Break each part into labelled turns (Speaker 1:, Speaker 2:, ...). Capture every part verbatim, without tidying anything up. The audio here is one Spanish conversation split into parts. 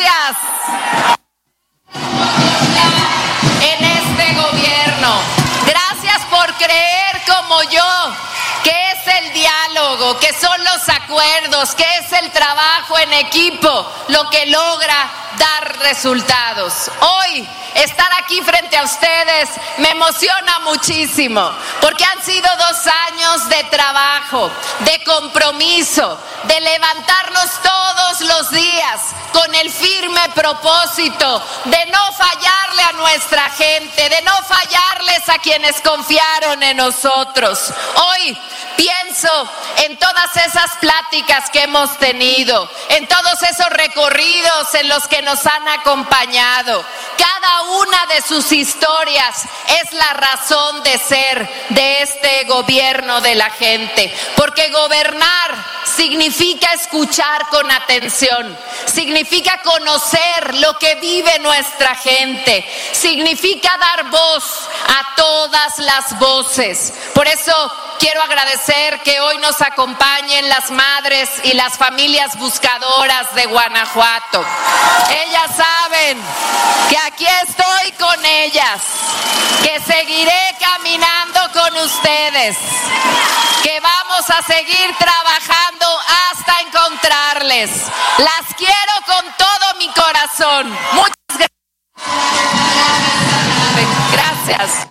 Speaker 1: gracias en este gobierno. Gracias por creer como yo que es el diálogo, que son los acuerdos, que es el trabajo en equipo lo que logra dar resultados. Hoy estar aquí frente a ustedes me emociona muchísimo, porque han sido dos años de trabajo, de compromiso, de levantarnos todos los días con el firme propósito de no fallarle a nuestra gente, de no fallarles a quienes confiaron en nosotros. Hoy pienso en todas esas pláticas que hemos tenido, en todos esos recorridos en los que nos han acompañado. Cada una de sus historias es la razón de ser de este gobierno de la gente, porque gobernar significa escuchar con atención, significa conocer lo que vive nuestra gente, significa dar voz a todas las voces. Por eso quiero agradecer que hoy nos acompañen las madres y las familias buscadoras de Guanajuato. Ellas saben que aquí estoy con ellas, que seguiré caminando con ustedes, que vamos a seguir trabajando hasta encontrarles. Las quiero con todo mi corazón. Muchas gracias. Gracias.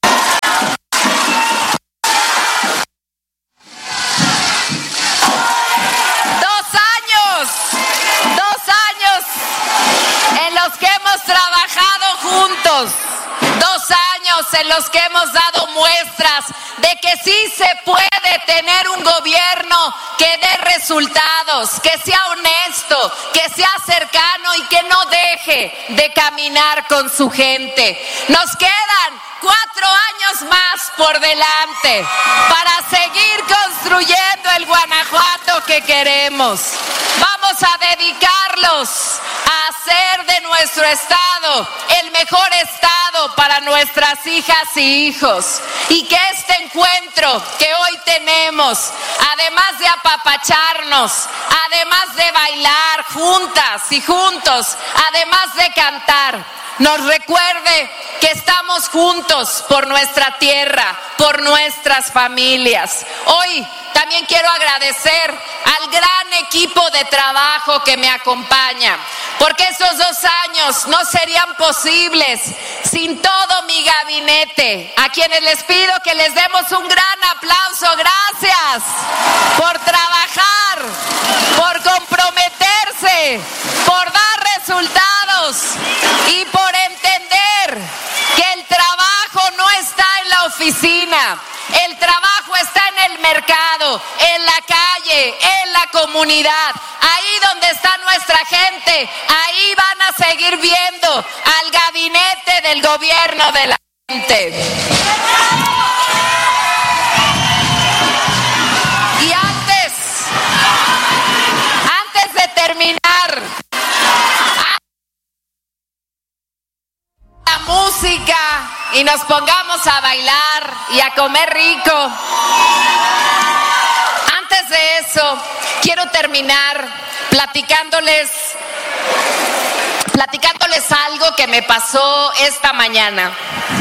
Speaker 1: Trabajado juntos, dos años en los que hemos dado muestras de que sí se puede tener un gobierno que dé resultados, que sea honesto, que sea cercano y que no deje de caminar con su gente. Nos quedan cuatro años más por delante para seguir construyendo el Guanajuato que queremos. Vamos a dedicarlos a hacer de nuestro estado el mejor estado para nuestras hijas y hijos, y que este encuentro que hoy tenemos, además de apapacharnos, además de bailar juntas y juntos, además de cantar, nos recuerde que estamos juntos por nuestra tierra, por nuestras familias. Hoy también quiero agradecer al gran equipo de trabajo que me acompaña, porque esos dos años no serían posibles sin todo mi gabinete, a quienes les pido que les demos un gran aplauso. Gracias por trabajar, por comprometerse, por dar resultados y por entender que el trabajo no está en la oficina. El trabajo está en el mercado, en la calle, en la comunidad. Ahí donde está nuestra gente, ahí van a seguir viendo al gabinete del gobierno de la gente. Y antes, antes de terminar, la música y nos pongamos a bailar y a comer rico. Antes de eso, quiero terminar platicándoles, platicándoles algo que me pasó esta mañana.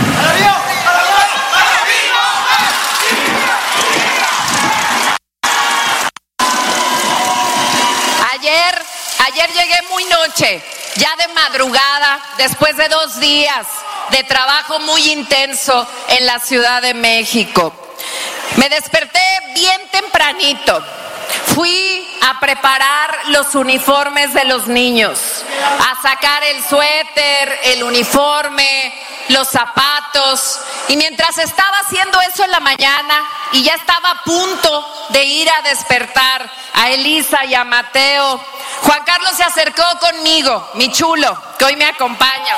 Speaker 1: Ayer, ayer llegué muy noche, ya de madrugada, después de dos días de trabajo muy intenso en la Ciudad de México. Me desperté bien tempranito. Fui a preparar los uniformes de los niños, a sacar el suéter, el uniforme, los zapatos. Y mientras estaba haciendo eso en la mañana y ya estaba a punto de ir a despertar a Elisa y a Mateo, Juan Carlos se acercó conmigo, mi chulo, que hoy me acompaña.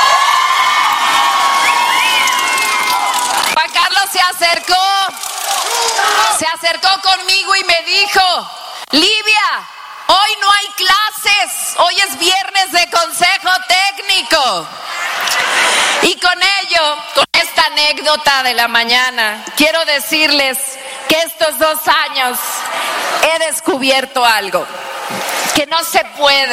Speaker 1: Juan Carlos se acercó, se acercó conmigo y me dijo: Livia, hoy no hay clases, hoy es viernes de consejo técnico. Y con ello, con esta anécdota de la mañana, quiero decirles que estos dos años he descubierto algo, que no se puede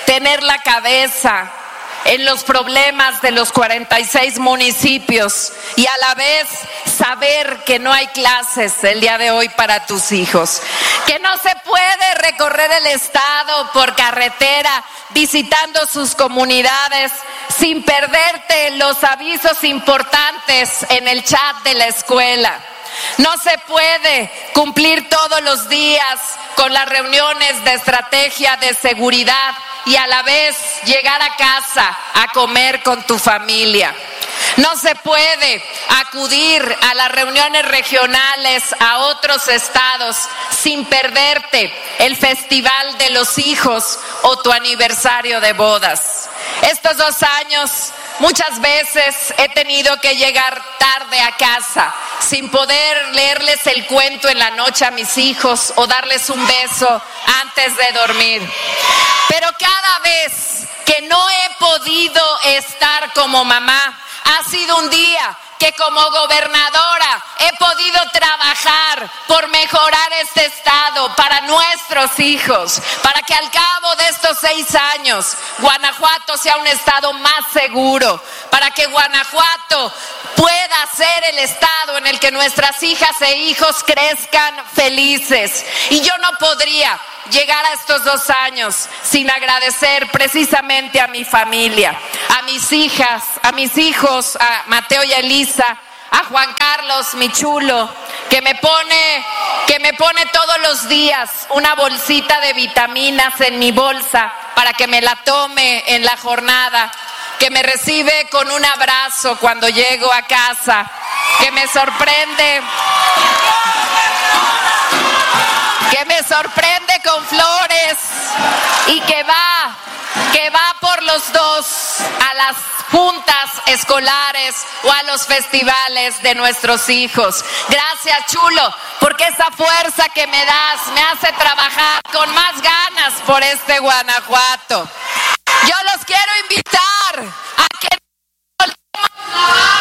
Speaker 1: tener la cabeza en los problemas de los cuarenta y seis municipios y a la vez saber que no hay clases el día de hoy para tus hijos, que no se puede recorrer el estado por carretera visitando sus comunidades sin perderte los avisos importantes en el chat de la escuela. No se puede cumplir todos los días con las reuniones de estrategia de seguridad y a la vez llegar a casa a comer con tu familia. No se puede acudir a las reuniones regionales a otros estados sin perderte el Festival de los Hijos o tu aniversario de bodas. Estos dos años muchas veces he tenido que llegar tarde a casa sin poder leerles el cuento en la noche a mis hijos o darles un beso antes de dormir. Pero cada vez que no he podido estar como mamá, ha sido un día que como gobernadora he podido trabajar por mejorar este estado para nuestros hijos, para que al cabo de estos seis años Guanajuato sea un estado más seguro, para que Guanajuato pueda ser el estado en el que nuestras hijas e hijos crezcan felices. Y yo no podría llegar a estos dos años sin agradecer precisamente a mi familia, a mis hijas, a mis hijos, a Mateo y a Elisa, a Juan Carlos, mi chulo, que me pone, que me pone todos los días una bolsita de vitaminas en mi bolsa para que me la tome en la jornada, que me recibe con un abrazo cuando llego a casa, que me sorprende, que me sorprende con flores y que va, que va por los dos a las juntas escolares o a los festivales de nuestros hijos. Gracias, chulo, porque esa fuerza que me das me hace trabajar con más ganas por este Guanajuato. Yo los quiero invitar a que